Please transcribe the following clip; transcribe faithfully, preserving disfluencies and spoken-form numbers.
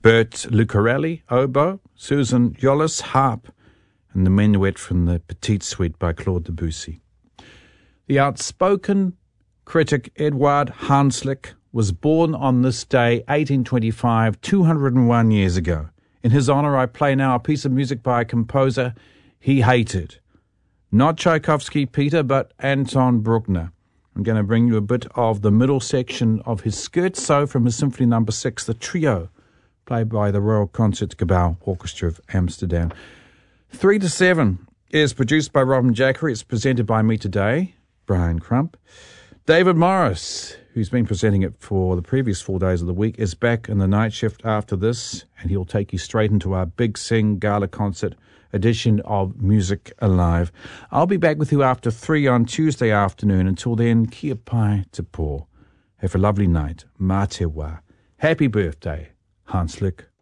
Bert Lucarelli, oboe, Susan Yollis, harp, and the Menuet from the Petite Suite by Claude Debussy. The outspoken critic Eduard Hanslick was born on this day, eighteen twenty-five, two hundred one years ago. In his honor, I play now a piece of music by a composer he hated. Not Tchaikovsky, Peter, but Anton Bruckner. I'm going to bring you a bit of the middle section of his Scherzo from his Symphony Number Six, the trio, played by the Royal Concertgebouw Orchestra of Amsterdam. Three to Seven is produced by Robin Jackery. It's presented by me today, Brian Crump. David Morris, who's been presenting it for the previous four days of the week, is back in the night shift after this, and he'll take you straight into our Big Sing Gala Concert edition of Music Alive. I'll be back with you after three on Tuesday afternoon. Until then, kia pai te po. Have a lovely night. Mā te wā. Happy birthday, Hanslick.